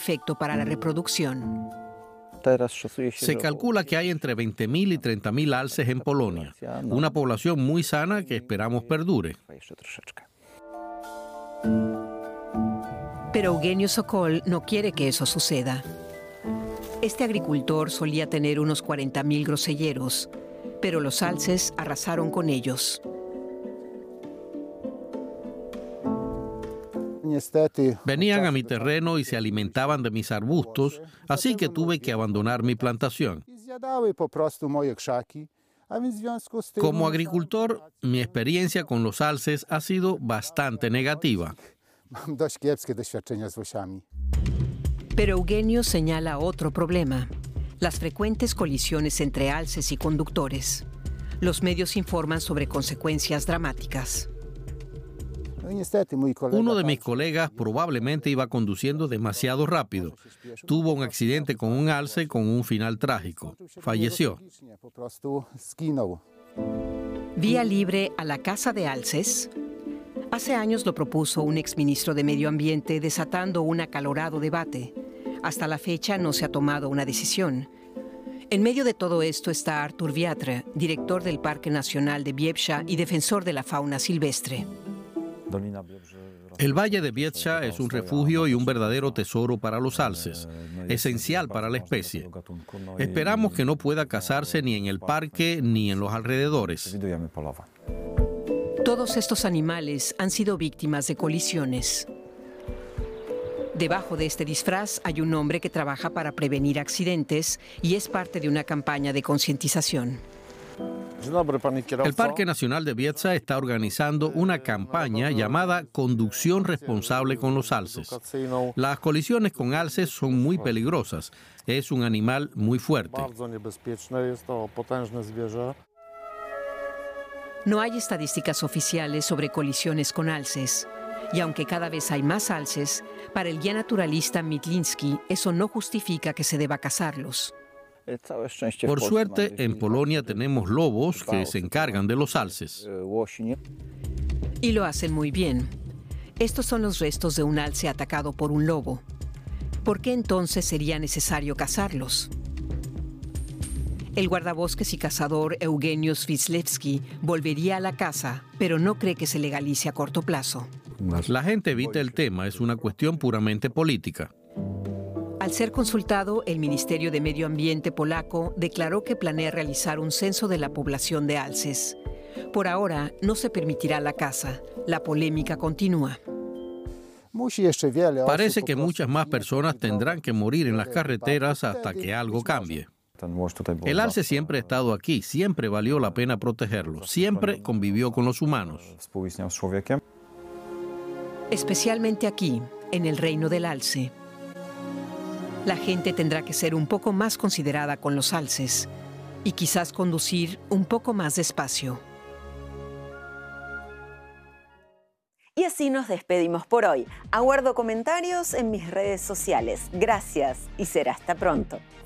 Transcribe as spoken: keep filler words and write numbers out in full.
efecto para la reproducción. Se calcula que hay entre veinte mil y treinta mil alces en Polonia, una población muy sana que esperamos perdure. Pero Eugenio Sokol no quiere que eso suceda. Este agricultor solía tener unos cuarenta mil groselleros, pero los alces arrasaron con ellos. Venían a mi terreno y se alimentaban de mis arbustos, así que tuve que abandonar mi plantación. Como agricultor, mi experiencia con los alces ha sido bastante negativa. Pero Eugenio señala otro problema: las frecuentes colisiones entre alces y conductores. Los medios informan sobre consecuencias dramáticas. Uno de mis colegas probablemente iba conduciendo demasiado rápido. Tuvo un accidente con un alce con un final trágico. Falleció. Vía libre a la caza de alces. Hace años lo propuso un exministro de Medio Ambiente, desatando un acalorado debate. Hasta la fecha no se ha tomado una decisión. En medio de todo esto está Artur Wiatr, director del Parque Nacional de Biebsza y defensor de la fauna silvestre. El Valle de Biebsza es un refugio y un verdadero tesoro para los alces, esencial para la especie. Esperamos que no pueda cazarse ni en el parque ni en los alrededores. Todos estos animales han sido víctimas de colisiones. Debajo de este disfraz hay un hombre que trabaja para prevenir accidentes y es parte de una campaña de concientización. El Parque Nacional de Biebsza está organizando una campaña llamada Conducción Responsable con los Alces. Las colisiones con alces son muy peligrosas. Es un animal muy fuerte. No hay estadísticas oficiales sobre colisiones con alces. Y aunque cada vez hay más alces, para el guía naturalista Mitliński eso no justifica que se deba cazarlos. Por suerte, en Polonia tenemos lobos que se encargan de los alces. Y lo hacen muy bien. Estos son los restos de un alce atacado por un lobo. ¿Por qué entonces sería necesario cazarlos? El guardabosques y cazador Eugenio Swislewski volvería a la caza, pero no cree que se legalice a corto plazo. La gente evita el tema, es una cuestión puramente política. Al ser consultado, el Ministerio de Medio Ambiente polaco declaró que planea realizar un censo de la población de alces. Por ahora, no se permitirá la caza. La polémica continúa. Parece que muchas más personas tendrán que morir en las carreteras hasta que algo cambie. El alce siempre ha estado aquí, siempre valió la pena protegerlo, siempre convivió con los humanos. Especialmente aquí, en el reino del alce. La gente tendrá que ser un poco más considerada con los alces y quizás conducir un poco más despacio. Y así nos despedimos por hoy. Aguardo comentarios en mis redes sociales. Gracias y será hasta pronto.